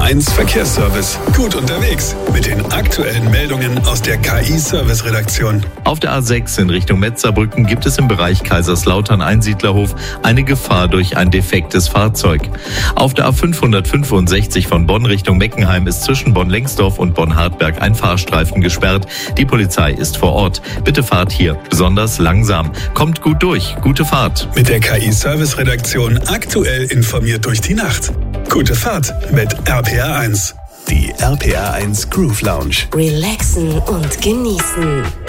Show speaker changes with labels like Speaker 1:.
Speaker 1: RPR1 Verkehrsservice. Gut unterwegs mit den aktuellen Meldungen aus der KI-Service-Redaktion.
Speaker 2: Auf der A6 in Richtung Metzerbrücken gibt es im Bereich Kaiserslautern-Einsiedlerhof eine Gefahr durch ein defektes Fahrzeug. Auf der A565 von Bonn Richtung Meckenheim ist zwischen Bonn-Lengsdorf und Bonn-Hartberg ein Fahrstreifen gesperrt. Die Polizei ist vor Ort. Bitte fahrt hier besonders langsam. Kommt gut durch. Gute Fahrt.
Speaker 1: Mit der KI-Service-Redaktion aktuell informiert durch die Nacht. Gute Fahrt mit RPR1. Die RPR1 Groove Lounge.
Speaker 3: Relaxen und genießen.